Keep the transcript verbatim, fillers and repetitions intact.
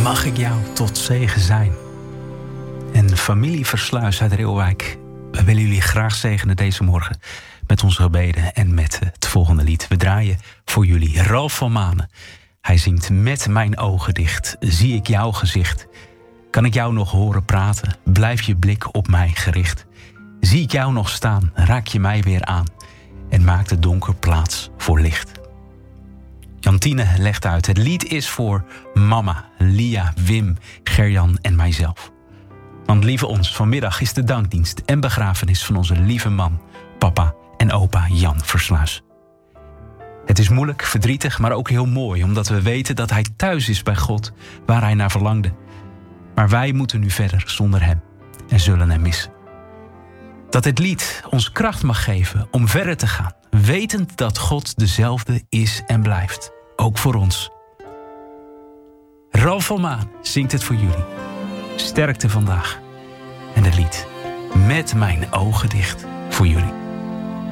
mag ik jou tot zegen zijn. En familie Versluis uit Reeuwijk, we willen jullie graag zegenen deze morgen met onze gebeden en met het volgende lied. We draaien voor jullie Ralf van Manen. Hij zingt met mijn ogen dicht, zie ik jouw gezicht. Kan ik jou nog horen praten, blijf je blik op mij gericht. Zie ik jou nog staan, raak je mij weer aan en maakt het donker plaats voor licht. Jantine legt uit, het lied is voor mama, Lia, Wim, Gerjan en mijzelf. Want lieve ons, vanmiddag is de dankdienst en begrafenis van onze lieve man, papa en opa Jan Versluis. Het is moeilijk, verdrietig, maar ook heel mooi, omdat we weten dat hij thuis is bij God, waar hij naar verlangde. Maar wij moeten nu verder zonder hem en zullen hem missen. Dat het lied ons kracht mag geven om verder te gaan, wetend dat God dezelfde is en blijft, ook voor ons. Ralf van Maan zingt het voor jullie. Sterkte vandaag. En het lied Met mijn ogen dicht voor jullie.